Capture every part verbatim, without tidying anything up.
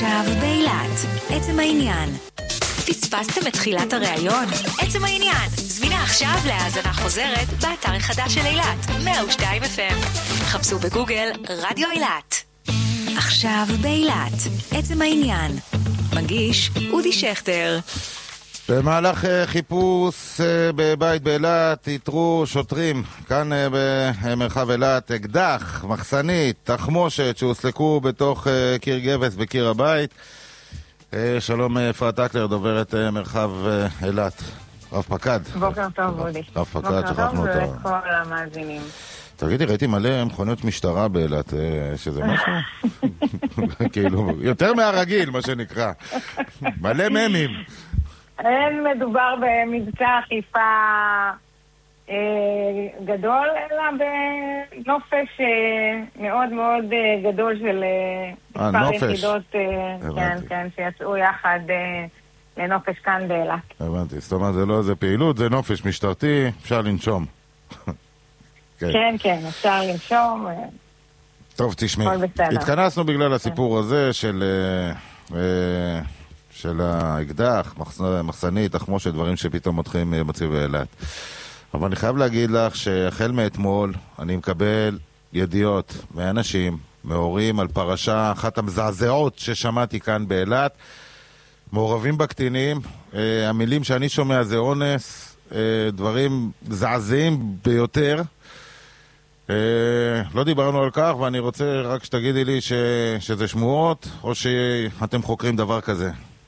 עכשיו באילת, עצם העניין. פספסתם את תחילת הראיון? עצם העניין. זמינה עכשיו להאזנה חוזרת באתר החדש של אילת, מאה ושתיים אף אם. חפשו בגוגל רדיו אילת. עכשיו באילת, עצם העניין. מגיש אודי שכטר. במהלך חיפוש בבית באילת איתרו שוטרים כאן במרחב אילת אקדח, מחסנית, תחמושת שהוסלקו בתוך קיר גבס בקיר הבית. שלום אפרת אקלר, דוברת מרחב אילת. רב פקד. בוקר טוב אודי. רב פקד, שכחנו אותה. בוקר טוב ולכל המאזינים. תגידי, ראיתי מלא מכוניות משטרה באילת, שזה משהו? כאילו, יותר מהרגיל, מה שנקרא. מלא ממים. אין מדובר במבצע אכיפה אה, גדול, אלא בנופש אה, מאוד מאוד אה, גדול של אה, מספר נופש. יחידות אה, כן, כן, שיצאו יחד אה, לנופש כאן באילת. הבנתי, זאת אומרת, זה לא איזה פעילות, זה נופש משטרתי, אפשר לנשום. כן. כן, כן, אפשר לנשום. אה, טוב, תשמעי, הכל בסדר. התכנסנו בגלל הסיפור הזה של... אה, אה, של האקדח, מחסנית, תחמושת, דברים שפתאום מתחילים בציר באילת. אבל אני חייב להגיד לך שהחל מאתמול אני מקבל ידיעות מאנשים, מהורים, על פרשה אחת המזעזעות ששמעתי כאן באילת, מעורבים בקטינים, אה, המילים שאני שומע זה אונס, אה, דברים זעזעים ביותר. אה, לא דיברנו על כך, ואני רוצה רק שתגידי לי ש, שזה שמועות, או שאתם חוקרים דבר כזה.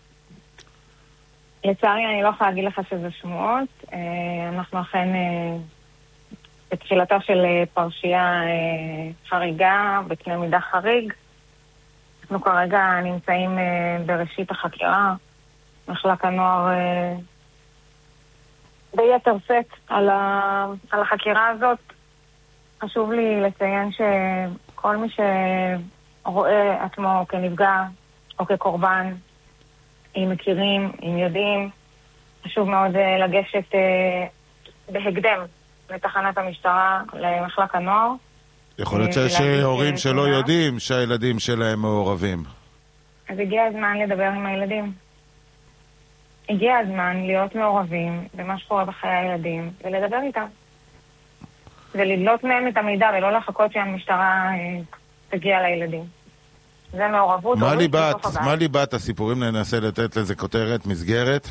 לצערי אני לא יכולה להגיד לך שזה שמועות. אנחנו אכן בתחילתה של פרשייה חריגה, בקנה מידה חריג. אנחנו כרגע נמצאים בראשית החקירה. מחלק הנוער ביתר שאת על, ה... על החקירה הזאת. חשוב לי לציין שכל מי שרואה עצמו כנפגע או כקורבן, אם מכירים, אם יודעים, חשוב מאוד לגשת בהקדם לתחנת המשטרה, למחלק הנוער. יכול להיות שיש הורים שלא יודעים שהילדים שלהם מעורבים. אז הגיע הזמן לדבר עם הילדים. הגיע הזמן להיות מעורבים במה שקורה בחיי הילדים, ולדבר איתם. ולדלות מהם את המידע, ולא לחכות שהמשטרה תגיע לילדים. זה מעורבות. מה ליבת, מה ליבת הסיפורים? ננסה לתת לזה כותרת, מסגרת.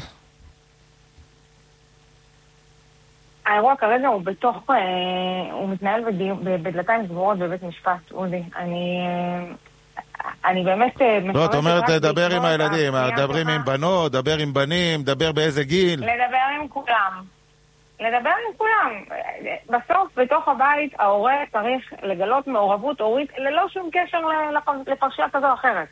האירוע כרגע הוא בתוך, הוא מתנהל בדלתיים סגורות בבית משפט, אודי. אני, אני באמת... לא, את אומרת, דבר עם הילדים, דברים עם בנות, דבר עם בנים, דבר באיזה גיל. לדבר עם כולם. לדבר עם כולם. בסוף, בתוך הבית, ההורה צריך לגלות מעורבות הורית ללא שום קשר לפרשייה כזו או אחרת.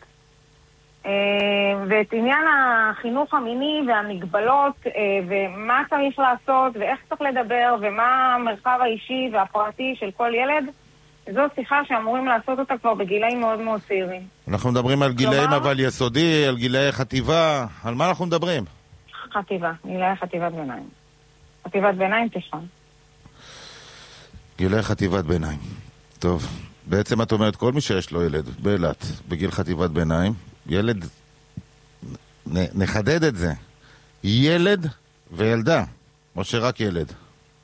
ואת עניין החינוך המיני והמגבלות, ומה צריך לעשות, ואיך צריך לדבר, ומה המרחב האישי והפרטי של כל ילד, זו שיחה שאמורים לעשות אותה כבר בגילאים מאוד מאוד צעירים. אנחנו מדברים על גילאים כלומר, אבל יסודי, על גילאי חטיבה, על מה אנחנו מדברים? חטיבה, גילאי חטיבת ביניים. חטיבת ביניים תיכון. גילי חטיבת ביניים. טוב, בעצם את אומרת, כל מי שיש לו ילד באילת, בגיל חטיבת ביניים, ילד, נ, נחדד את זה, ילד וילדה, או שרק ילד?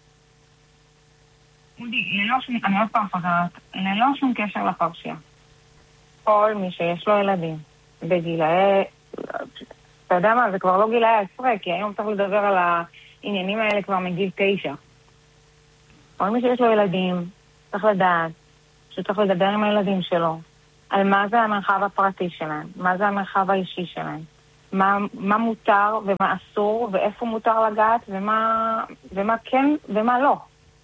אודי, ללא שום, אני עוד פעם חזרת, ללא שום קשר לפרשייה. כל מי שיש לו ילדים, בגילאי, אתה יודע מה, זה כבר לא גילאי העשרה, כי היום צריך לדבר על ה... העניינים האלה כבר מגיל תשע. כל מי שיש לו ילדים, צריך לדעת שצריך לדבר עם הילדים שלו על מה זה המרחב הפרטי שלהם, מה זה המרחב האישי שלהם, מה, מה מותר ומה אסור, ואיפה מותר לגעת, ומה, ומה כן ומה לא.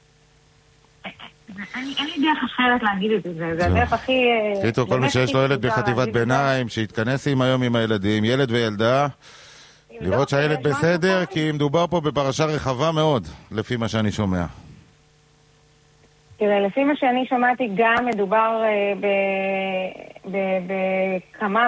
אני, אין לי דרך אחרת להגיד את זה, זה הדרך הכי... קיצור, כל מי שיש לו ילד בחטיבת ביניים, שיתכנס עם היום עם הילדים, ילד וילדה, לראות שהילד בסדר, כי מדובר פה בפרשה רחבה מאוד, לפי מה שאני שומע. תראה, לפי מה שאני שמעתי, גם מדובר בכמה